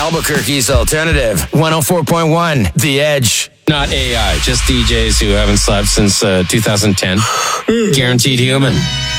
Albuquerque's alternative. 104.1, The Edge. Not AI, just DJs who haven't slept since 2010. Guaranteed human.